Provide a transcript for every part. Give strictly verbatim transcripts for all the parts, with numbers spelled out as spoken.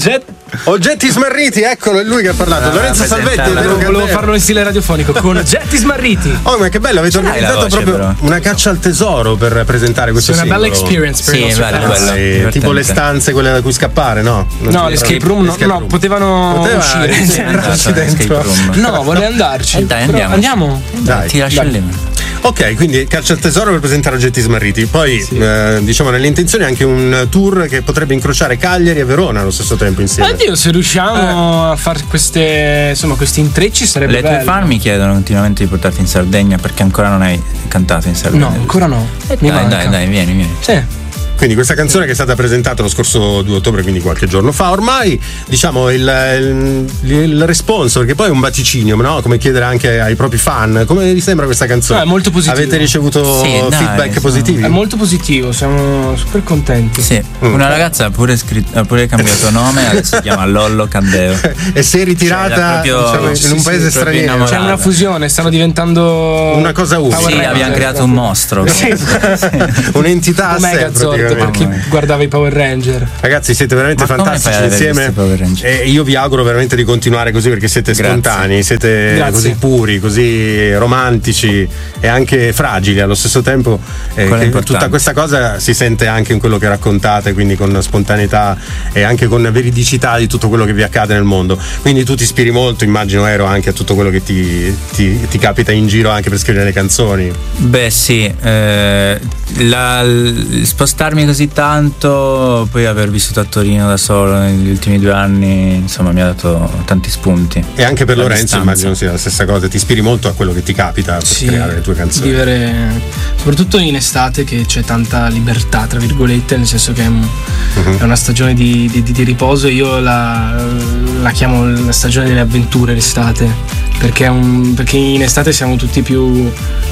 Oggetti Oggetti smarriti, eccolo, è lui che ha parlato. Ah, Lorenzo Salvetti. Volevo, volevo farlo in stile radiofonico con oggetti smarriti. Oh, ma che bello, avete organizzato voce, proprio però. una caccia al tesoro per presentare questo È una singolo. bella experience per Sì, i nostri bello, fans. bello. Sì, tipo le stanze quelle da cui scappare, no? Non No, ci- l'escape room, no, l'escape no, room. potevano Poteva uscire. sì, entrarci esatto, dentro. escape room. No, vorrei andarci. Eh, dai, Però andiamo. Andiamo. Dai, Ti lascio dai. lì. Ok, quindi caccia al tesoro per presentare oggetti smarriti. Poi, eh, diciamo, nelle intenzioni anche un tour che potrebbe incrociare Cagliari e Verona allo stesso tempo insieme. Oddio, se riusciamo a fare queste, insomma, questi intrecci sarebbe Le tue bello. fan mi chiedono continuamente di portarti in Sardegna perché ancora non hai cantato in Sardegna. No, ancora no. Eh, Mi dai, manca. dai, dai, vieni, vieni. Sì. Quindi questa canzone che è stata presentata lo scorso due ottobre, quindi qualche giorno fa ormai, diciamo il, il, il responso, perché poi è un vaticinio, no? Come chiedere anche ai propri fan, come vi sembra questa canzone? No, è molto positivo. Avete ricevuto Sì, dai, feedback sono- positivi? È molto positivo, siamo super contenti. Sì, una ragazza ha pure, scritto, ha pure cambiato nome, adesso si chiama Lollo Candeo. E si è ritirata Cioè, era proprio- diciamo, in sì, un sì, paese proprio straniero. innamorata. C'è una fusione, stanno diventando Una cosa unica. Power Sì, Ranger. abbiamo creato un mostro. Un'entità a sé, Megazord per praticamente. chi guardava i Power Ranger. Ragazzi, siete veramente Ma come fantastici fai ad aver insieme visto Power Ranger? e io vi auguro veramente di continuare così perché siete Grazie. spontanei, siete Grazie. così puri, così romantici e anche fragili allo stesso tempo. Eh, Quello è che importante. tutta questa cosa si sente anche in quello che raccontate, quindi con spontaneità e anche con veridicità di tutto quello che vi accade nel mondo. Quindi tu ti ispiri molto, immagino, Ero, anche a tutto quello che ti, ti, ti capita in giro anche per scrivere le canzoni. Beh sì, eh, la- l- spostarmi così tanto, poi aver vissuto a Torino da solo negli ultimi due anni, insomma mi ha dato tanti spunti. E anche per La Lorenzo distanza. immagino sia la stessa cosa, ti ispiri molto a quello che ti capita per Sì, creare le tue canzoni. vivere soprattutto in estate che c'è tanta libertà tra virgolette, nel senso che è, un- Mhm. è una stagione di, di- di riposo. Io la, la chiamo la stagione delle avventure l'estate, perché, è un, perché in estate siamo tutti più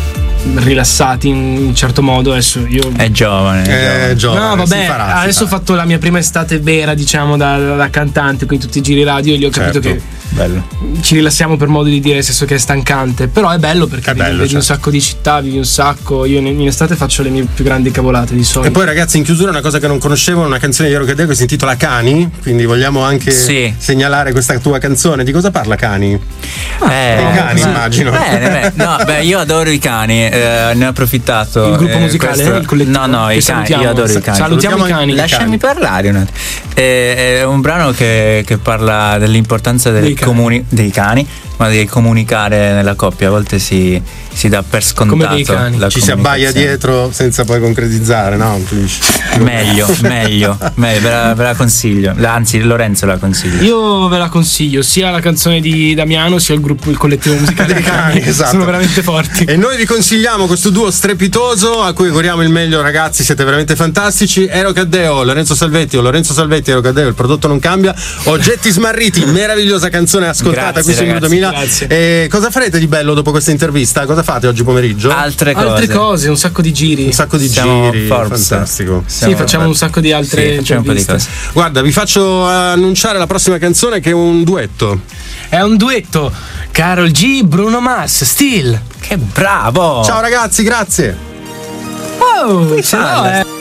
rilassati in un certo modo. Adesso io È giovane. è Eh, giovane. giovane, no, si vabbè, farà, si adesso ho farà. fatto la mia prima estate vera, diciamo, da, da cantante, quindi tutti i giri radio, e lì ho capito Certo. che Bello. ci rilassiamo, per modo di dire, nel senso che è stancante, però è bello perché È vedi, bello, vedi un certo. sacco di città, vivi un sacco. Io in, in estate faccio le mie più grandi cavolate di solito. E poi ragazzi, in chiusura una cosa che non conoscevo, una canzone di Ero Cadeo che si intitola Cani, quindi vogliamo anche Sì. segnalare questa tua canzone. Di cosa parla Cani? Eh, dei cani, sì. immagino. Bene, bene. No, beh, io adoro i cani, eh, ne ho approfittato. Il gruppo eh, musicale, questo- il collettivo, No, no, che i cani, salutiamo. io adoro i cani. Salutiamo i cani. Lasciami parlare un attimo. È, è un brano che, che parla dell'importanza del Dei cani. comuni- dei cani, ma di comunicare nella coppia. A volte si, si dà per scontato. Come dei cani. la Ci si abbaia comunicazione. dietro senza poi concretizzare, no? Tu dici- Meglio, meglio, meglio, ve la, ve la consiglio. Anzi, Lorenzo la consiglio. Io ve la consiglio, sia la canzone di Damiano sia il gruppo, il collettivo musicale dei cani, esatto. sono veramente forti. E noi vi consigliamo questo duo strepitoso a cui auguriamo il meglio, ragazzi, siete veramente fantastici. Ero Caddeo, Lorenzo Salvetti o Lorenzo Salvetti, Ero Caddeo, il prodotto non cambia. Oggetti smarriti, meravigliosa canzone ascoltata Grazie, qui su ragazzi, duemila. grazie. E cosa farete di bello dopo questa intervista? Cosa fate oggi pomeriggio? Altre cose. Altre cose, un sacco di giri. Un sacco di Siamo giri, Forbes. fantastico. Sì, facciamo un sacco di altre Sì, facciamo un po' di interviste. cose. Guarda, vi faccio annunciare la prossima canzone che è un duetto. È un duetto, Karol G, Bruno Mars, Still. Che bravo! Ciao ragazzi, grazie. Oh, ce l'ho, eh.